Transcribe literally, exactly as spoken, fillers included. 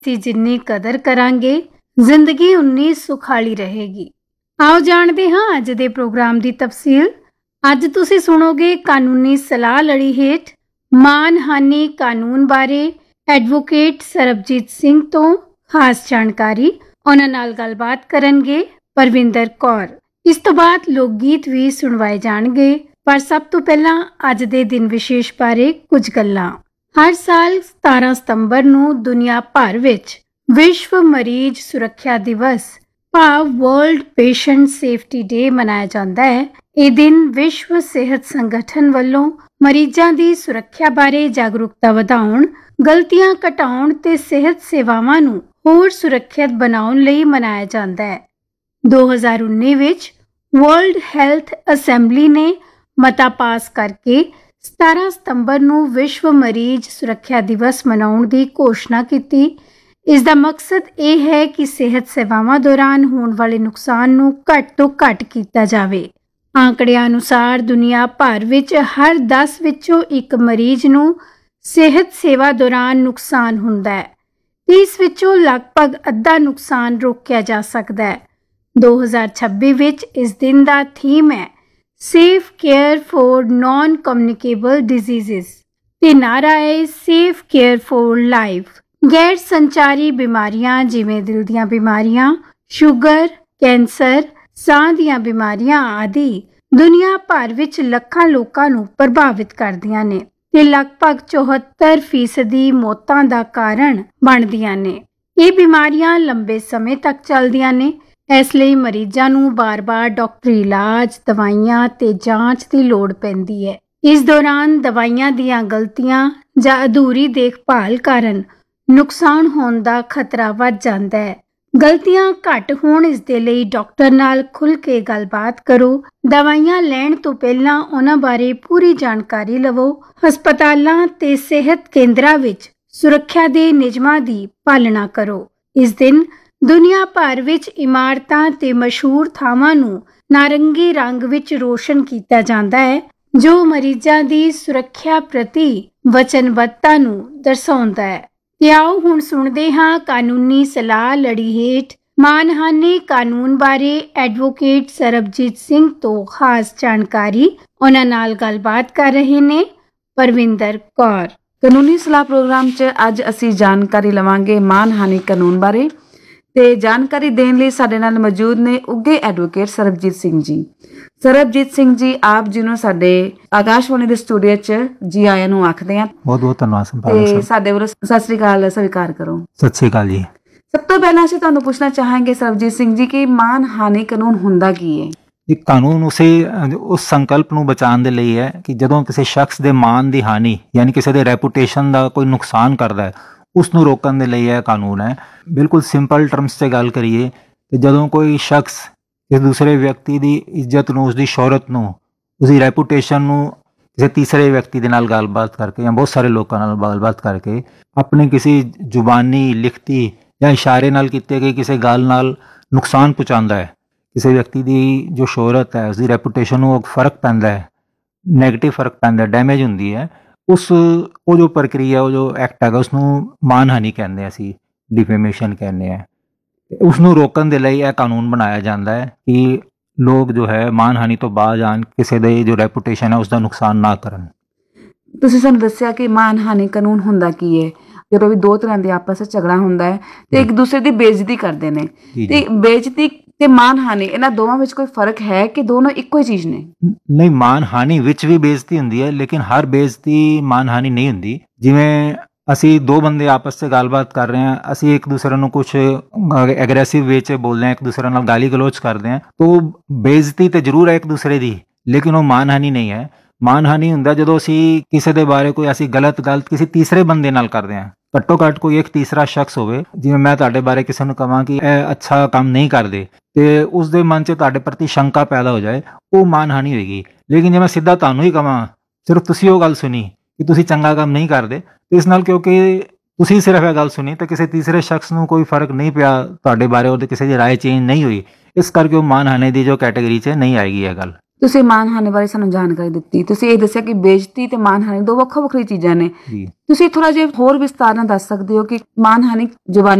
ਅਸੀਂ ਜਿੰਨੀ ਕਦਰ ਕਰਾਂਗੇ ਜ਼ਿੰਦਗੀ ਉਨੀ ਸੁਖਾਲੀ ਰਹੇਗੀ। ਆਓ ਜਾਣਦੇ ਹਾਂ ਅੱਜ ਦੇ ਪ੍ਰੋਗਰਾਮ ਦੀ ਤਫਸੀਲ। ਅੱਜ ਤੁਸੀਂ ਸੁਣੋਗੇ ਕਾਨੂੰਨੀ ਸਲਾਹ ਲੜੀ ਹੇਠ ਮਾਨਹਾਨੀ ਕਾਨੂੰਨ ਬਾਰੇ ਐਡਵੋਕੇਟ ਸਰਬਜੀਤ ਸਿੰਘ ਤੋਂ ਖਾਸ ਜਾਣਕਾਰੀ। ਉਹਨਾਂ ਨਾਲ ਗੱਲਬਾਤ ਕਰਨਗੇ ਪਰਵਿੰਦਰ ਕੌਰ। ਇਸ ਤੋਂ ਬਾਅਦ ਲੋਕ ਗੀਤ ਵੀ ਸੁਣਵਾਏ ਜਾਣਗੇ, ਪਰ ਸਭ ਤੋਂ ਪਹਿਲਾਂ ਅੱਜ ਦੇ ਦਿਨ ਵਿਸ਼ੇਸ਼ ਬਾਰੇ ਕੁਝ ਗੱਲਾਂ। ਹਰ ਸਾਲ ਸਤਾਰਾਂ ਸਤੰਬਰ ਨੂੰ ਦੁਨੀਆ ਭਰ ਵਿੱਚ ਵਿਸ਼ਵ ਮਰੀਜ਼ ਸੁਰੱਖਿਆ ਦਿਵਸ ਭਾਵ ਵਰਲਡ ਪੇਸ਼ੈਂਟ ਸੇਫਟੀ ਡੇ ਮਨਾਇਆ ਜਾਂਦਾ ਹੈ। ਇਹ ਦਿਨ ਵਿਸ਼ਵ ਸਿਹਤ ਸੰਗਠਨ ਵੱਲੋਂ ਮਰੀਜ਼ਾਂ ਦੀ ਸੁਰੱਖਿਆ ਬਾਰੇ ਜਾਗਰੂਕਤਾ ਵਧਾਉਣ, ਗਲਤੀਆਂ ਘਟਾਉਣ ਤੇ ਸਿਹਤ ਸੇਵਾਵਾਂ ਨੂੰ ਹੋਰ ਸੁਰੱਖਿਅਤ ਬਣਾਉਣ ਲਈ ਮਨਾਇਆ ਜਾਂਦਾ ਹੈ। ਦੋ ਹਜ਼ਾਰ ਉੱਨੀ ਵਿੱਚ ਵਰਲਡ ਹੈਲਥ ਅਸੈਂਬਲੀ ਨੇ ਮਤਾ ਪਾਸ ਕਰਕੇ ਸਤਾਰਾਂ ਸਤੰਬਰ ਨੂੰ ਵਿਸ਼ਵ ਮਰੀਜ਼ ਸੁਰੱਖਿਆ ਦਿਵਸ ਮਨਾਉਣ ਦੀ ਘੋਸ਼ਣਾ ਕੀਤੀ। ਇਸ ਦਾ ਮਕਸਦ ਇਹ ਹੈ ਕਿ ਸਿਹਤ ਸੇਵਾਵਾਂ ਦੌਰਾਨ ਹੋਣ ਵਾਲੇ ਨੁਕਸਾਨ ਨੂੰ ਘੱਟ ਤੋਂ ਘੱਟ ਕੀਤਾ ਜਾਵੇ। ਆંકੜਿਆਂ ਅਨੁਸਾਰ ਦੁਨੀਆ ਭਰ ਵਿੱਚ ਹਰ ਦਸ ਵਿੱਚੋਂ ਇੱਕ ਮਰੀਜ਼ ਨੂੰ ਸਿਹਤ ਸੇਵਾ ਦੌਰਾਨ ਨੁਕਸਾਨ ਹੁੰਦਾ ਹੈ ਤੇ ਇਸ ਵਿੱਚੋਂ ਲਗਭਗ ਅੱਧਾ ਨੁਕਸਾਨ ਰੋਕਿਆ ਜਾ ਸਕਦਾ ਹੈ। ਦੋ ਹਜ਼ਾਰ ਛੱਬੀ ਵਿੱਚ ਇਸ ਦਿਨ ਦਾ ਥੀਮ ਹੈ ਸੇਫ ਕੇਅਰ ਫॉर ਨॉन ਕਮਿਊਨੀਕੇਬਲ ਡਿਜ਼ੀਜ਼ਜ਼ ਤੇ ਨਾਅਰਾ ਹੈ ਸੇਫ ਕੇਅਰ ਫॉर ਲਾਈਫ। ਗੈਰ ਸੰਚਾਰੀ ਬਿਮਾਰੀਆਂ ਜਿਵੇਂ ਦਿਲ ਦੀਆਂ ਬਿਮਾਰੀਆਂ, ਸ਼ੂਗਰ, ਕੈਂਸਰ, ਸਾਹ ਦੀਆਂ ਬਿਮਾਰੀਆਂ ਆਦਿ ਦੁਨੀਆ ਭਰ ਵਿੱਚ ਲੱਖਾਂ ਲੋਕਾਂ ਨੂੰ ਪ੍ਰਭਾਵਿਤ ਕਰਦੀਆਂ ਨੇ ਤੇ ਲਗਭਗ ਚੁਹੱਤਰ ਫੀਸਦੀ ਮੌਤਾਂ ਦਾ ਕਾਰਨ ਬਣਦੀਆਂ ਨੇ। ਇਹ ਬਿਮਾਰੀਆਂ ਲੰਬੇ ਸਮੇਂ ਤੱਕ ਚੱਲਦੀਆਂ ਨੇ, ਇਸ ਲਈ ਮਰੀਜ਼ਾਂ ਨੂੰ ਬਾਰ-ਬਾਰ ਡਾਕਟਰੀ ਇਲਾਜ, ਦਵਾਈਆਂ ਤੇ ਜਾਂਚ ਦੀ ਲੋੜ ਪੈਂਦੀ ਹੈ। ਇਸ ਦੌਰਾਨ ਦਵਾਈਆਂ ਦੀਆਂ ਗਲਤੀਆਂ ਜਾਂ ਅਧੂਰੀ ਦੇਖਭਾਲ ਕਾਰਨ ਨੁਕਸਾਨ ਹੋਣ ਦਾ ਖਤਰਾ ਵੱਧ ਜਾਂਦਾ ਹੈ। ਗਲਤੀਆਂ ਘੱਟ ਹੋਣ ਇਸ ਦੇ ਲਈ ਡਾਕਟਰ ਨਾਲ ਖੁੱਲ੍ਹ ਕੇ ਗੱਲਬਾਤ ਕਰੋ। ਦਵਾਈਆਂ ਲੈਣ ਤੋਂ ਪਹਿਲਾਂ ਉਹਨਾਂ ਬਾਰੇ ਪੂਰੀ ਜਾਣਕਾਰੀ ਲਵੋ। ਹਸਪਤਾਲਾਂ ਤੇ ਸਿਹਤ ਕੇਂਦਰਾਂ ਵਿੱਚ ਸੁਰੱਖਿਆ ਦੇ ਨਿਯਮਾਂ ਦੀ ਪਾਲਣਾ ਕਰੋ। ਇਸ ਦਿਨ ਦੁਨੀਆ ਭਰ ਵਿੱਚ ਇਮਾਰਤਾਂ ਤੇ ਮਸ਼ਹੂਰ ਥਾਵਾਂ ਨੂੰ ਨਾਰੰਗੀ ਰੰਗ ਵਿੱਚ ਰੋਸ਼ਨ ਕੀਤਾ ਜਾਂਦਾ ਹੈ, ਜੋ ਮਰੀਜ਼ਾਂ ਦੀ ਸੁਰੱਖਿਆ ਪ੍ਰਤੀ ਵਚਨਬੱਧਤਾ ਨੂੰ ਦਰਸਾਉਂਦਾ ਹੈ। ਤੇ ਆਓ ਹੁਣ ਸੁਣਦੇ ਹਾਂ ਕਾਨੂੰਨੀ ਸਲਾਹ ਲੜੀ ਹੇਠ ਮਾਨਹਾਨੀ ਕਾਨੂੰਨ ਬਾਰੇ ਐਡਵੋਕੇਟ ਸਰਬਜੀਤ ਸਿੰਘ ਤੋਂ ਖਾਸ ਜਾਣਕਾਰੀ। ਉਹਨਾਂ ਨਾਲ ਗੱਲਬਾਤ ਕਰ ਰਹੇ ਨੇ ਪਰਵਿੰਦਰ ਕੌਰ। ਕਾਨੂੰਨੀ ਸਲਾਹ ਪ੍ਰੋਗਰਾਮ 'ਚ ਅੱਜ ਅਸੀਂ ਜਾਣਕਾਰੀ ਲਵਾਂਗੇ ਮਾਨਹਾਨੀ ਕਾਨੂੰਨ ਬਾਰੇ ਤੇ ਜਾਣਕਾਰੀ ਦੇਣ ਲਈ ਸਾਡੇ ਨਾਲ ਮੌਜੂਦ ਨੇ ਉੱਘੇ ਐਡਵੋਕੇਟ ਸਰਬਜੀਤ ਸਿੰਘ ਜੀ। ਸਰਬਜੀਤ ਸਿੰਘ ਜੀ, ਆਪ ਜੀ ਨੂੰ ਸਾਡੇ ਆਕਾਸ਼ਵਾਣੀ ਦੇ ਸਟੂਡੀਓ 'ਚ ਜੀ ਆਇਆਂ ਨੂੰ ਆਖਦੇ ਹਾਂ। ਬਹੁਤ ਬਹੁਤ ਧੰਨਵਾਦ ਤੇ ਸਾਡੇ ਵੱਲੋਂ ਸਤਿ ਸ੍ਰੀ ਅਕਾਲ ਸਵੀਕਾਰ ਕਰੋ। ਸਤਿ ਸ੍ਰੀ ਅਕਾਲ ਜੀ। ਸਭ ਤੋਂ ਪਹਿਲਾਂ ਅਸੀਂ ਤੁਹਾਨੂੰ ਪੁੱਛਣਾ ਚਾਹਾਂਗੇ ਸਰਬਜੀਤ ਸਿੰਘ ਜੀ ਕਿ ਮਾਨਹਾਨੀ ਕਾਨੂੰਨ ਹੁੰਦਾ ਕੀ ਹੈ? ਇਹ ਕਾਨੂੰਨ ਉਸੇ ਉਸ ਸੰਕਲਪ ਨੂੰ ਬਚਾਉਣ ਦੇ ਲਈ ਹੈ ਕਿ ਜਦੋਂ ਕਿਸੇ ਸ਼ਖਸ ਦੇ ਮਾਨ ਦੀ ਹਾਨੀ ਯਾਨੀ ਕਿਸੇ ਦੇ ਰੈਪੂਟੇਸ਼ਨ ਦਾ ਕੋਈ ਨੁਕਸਾਨ ਕਰਦਾ ਹੈ, ਉਸ ਨੂੰ ਰੋਕਣ ਦੇ ਲਈ ਇਹ ਕਾਨੂੰਨ ਹੈ। ਬਿਲਕੁਲ ਸਿੰਪਲ ਟਰਮਸ 'ਚ ਗੱਲ ਕਰੀਏ ਤੇ ਜਦੋਂ ਕੋਈ ਸ਼ਖਸ ਇਸ ਦੂਸਰੇ ਵਿਅਕਤੀ ਦੀ ਇੱਜ਼ਤ ਨੂੰ, ਉਸਦੀ ਸ਼ੋਹਰਤ ਨੂੰ, ਉਸਦੀ ਰੈਪੂਟੇਸ਼ਨ ਨੂੰ ਕਿਸੇ ਤੀਸਰੇ ਵਿਅਕਤੀ ਦੇ ਨਾਲ ਗੱਲਬਾਤ ਕਰਕੇ ਜਾਂ ਬਹੁਤ ਸਾਰੇ ਲੋਕਾਂ ਨਾਲ ਗੱਲਬਾਤ ਕਰਕੇ ਆਪਣੀ ਕਿਸੇ ਜ਼ੁਬਾਨੀ, ਲਿਖਤੀ ਜਾਂ ਇਸ਼ਾਰੇ ਨਾਲ ਕੀਤੇ ਗਏ ਕਿਸੇ ਗੱਲ ਨਾਲ ਨੁਕਸਾਨ ਪਹੁੰਚਾਉਂਦਾ ਹੈ, ਕਿਸੇ ਵਿਅਕਤੀ ਦੀ ਜੋ ਸ਼ੋਹਰਤ ਹੈ, ਉਸਦੀ ਰੈਪੂਟੇਸ਼ਨ ਨੂੰ ਉਹ ਫਰਕ ਪੈਂਦਾ ਹੈ, ਨੈਗੇਟਿਵ ਫਰਕ ਪੈਂਦਾ, ਡੈਮੇਜ ਹੁੰਦੀ ਹੈ, ਉਸ ਉਹ ਜੋ ਪ੍ਰਕਿਰਿਆ, ਉਹ ਜੋ ਐਕਟ ਹੈਗਾ ਉਸਨੂੰ ਮਾਨਹਾਨੀ ਕਹਿੰਦੇ, ਅਸੀਂ ਡਿਫੇਮੇਸ਼ਨ ਕਹਿੰਦੇ ਹਾਂ। ਉਸ ਨੂੰ ਰੋਕਣ ਦੇ ਲਈ ਇਹ ਕਾਨੂੰਨ ਬਣਾਇਆ ਜਾਂਦਾ ਹੈ ਕਿ ਲੋਕ ਜੋ ਹੈ ਮਾਨਹਾਨੀ ਤੋਂ ਬਾਜ਼ ਆਉਣ, ਕਿਸੇ ਦੇ ਜੋ ਰੈਪੂਟੇਸ਼ਨ ਹੈ ਉਸਦਾ ਨੁਕਸਾਨ ਨਾ ਕਰਨ। ਤੁਸੀਂ ਸਾਨੂੰ ਦੱਸਿਆ ਕਿ ਮਾਨਹਾਨੀ ਕਾਨੂੰਨ ਹੁੰਦਾ ਕੀ ਹੈ। ਜਦੋਂ ਵੀ ਦੋ ਤਰ੍ਹਾਂ ਦੇ ਆਪਸ ਵਿੱਚ ਝਗੜਾ ਹੁੰਦਾ ਹੈ ਤੇ ਇੱਕ ਦੂਸਰੇ ਦੀ ਬੇਇੱਜ਼ਤੀ ਕਰਦੇ ਨੇ, ਤੇ ਬੇਇੱਜ਼ਤੀ ਤੇ ਮਾਨਹਾਨੀ ਇਹਨਾਂ ਦੋਵਾਂ ਵਿੱਚ ਕੋਈ ਫਰਕ ਹੈ ਕਿ ਦੋਨੋਂ ਇੱਕੋ ਹੀ ਚੀਜ਼ ਨੇ? ਨਹੀਂ, ਮਾਨਹਾਨੀ ਵਿੱਚ ਵੀ ਬੇਇੱਜ਼ਤੀ ਹੁੰਦੀ ਹੈ, ਲੇਕਿਨ ਹਰ ਬੇਇੱਜ਼ਤੀ ਮਾਨਹਾਨੀ ਨਹੀਂ ਹੁੰਦੀ। ਜਿਵੇਂ ਅਸੀਂ ਦੋ ਬੰਦੇ ਆਪਸ 'ਚ ਗੱਲਬਾਤ ਕਰ ਰਹੇ ਹਾਂ, ਅਸੀਂ ਇੱਕ ਦੂਸਰੇ ਨੂੰ ਕੁਛ ਐਗਰੈਸਿਵ ਵੇ 'ਚ ਬੋਲਦੇ ਹਾਂ, ਇੱਕ ਦੂਸਰੇ ਨਾਲ ਗਾਲੀ ਗਲੋਚ ਕਰਦੇ ਹਾਂ, ਤਾਂ ਬੇਇੱਜ਼ਤੀ ਤੇ ਜ਼ਰੂਰ ਹੈ ਇੱਕ ਦੂਸਰੇ ਦੀ, ਲੇਕਿਨ ਉਹ ਮਾਨਹਾਨੀ ਨਹੀਂ ਹੈ। ਮਾਨਹਾਨੀ ਹੁੰਦਾ ਜਦੋਂ ਅਸੀਂ ਕਿਸੇ ਦੇ ਬਾਰੇ ਕੋਈ ਅਸੀਂ ਗਲਤ ਗਲਤ ਕਿਸੇ ਤੀਸਰੇ ਬੰਦੇ ਨਾਲ ਕਰਦੇ ਹਾਂ। ਘੱਟੋ ਘੱਟ ਕੋਈ ਇੱਕ ਤੀਸਰਾ ਸ਼ਖਸ ਹੋਵੇ, ਜਿਵੇਂ ਮੈਂ ਤੁਹਾਡੇ ਬਾਰੇ ਕਿਸੇ ਨੂੰ ਕਹਾਂ ਕਿ ਇਹ ਅੱਛਾ ਕੰਮ ਨਹੀਂ ਕਰਦੇ ਤੇ ਉਸ ਦੇ ਮਨ 'ਚ ਤੁਹਾਡੇ ਪ੍ਰਤੀ ਸ਼ੰਕਾ ਪੈਦਾ ਹੋ ਜਾਏ, ਉਹ ਮਾਨਹਾਨੀ ਹੋਏਗੀ। ਲੇਕਿਨ ਜੇ ਮੈਂ ਸਿੱਧਾ ਤੁਹਾਨੂੰ ਹੀ ਕਹਾਂ, ਸਿਰਫ ਤੁਸੀਂ ਉਹ ਗੱਲ ਸੁਣੀ ਕਿ ਤੁਸੀਂ ਚੰਗਾ ਕੰਮ ਨਹੀਂ ਕਰਦੇ, ਤੇ ਇਸ ਨਾਲ ਕਿਉਂਕਿ ਤੁਸੀਂ ਸਿਰਫ ਇਹ ਗੱਲ ਸੁਣੀ ਤੇ ਕਿਸੇ ਤੀਸਰੇ ਸ਼ਖਸ ਨੂੰ ਕੋਈ ਫਰਕ ਨਹੀਂ ਪਿਆ ਤੁਹਾਡੇ ਬਾਰੇ, ਉਹਦੇ ਕਿਸੇ ਦੀ ਰਾਏ ਚੇਂਜ ਨਹੀਂ ਹੋਈ, ਇਸ ਕਰਕੇ ਉਹ ਮਾਨਹਾਨੀ ਦੀ ਜੋ ਕੈਟੇਗਰੀ 'ਚ ਨਹੀਂ ਆਏਗੀ ਇਹ ਗੱਲ। ਤੁਸੀਂ ਮਾਨਹਾਨੀ ਬਾਰੇ ਸਾਨੂੰ ਜਾਣਕਾਰੀ ਦਿੱਤੀ। ਤੁਸੀਂ ਇਹ ਦੱਸਿਆ ਕਿ ਬੇਇੱਜ਼ਤੀ ਤੇ ਮਾਨਹਾਨੀ ਦੋ ਵੱਖੋ ਵੱਖਰੀ ਚੀਜ਼ਾਂ ਨੇ। ਜੀ ਤੁਸੀਂ ਥੋੜਾ ਜਿਹਾ ਹੋਰ ਵਿਸਤਾਰ ਨਾਲ ਦੱਸ ਸਕਦੇ ਹੋ ਕਿ ਮਾਨਹਾਨੀ ਜ਼ੁਬਾਨੀ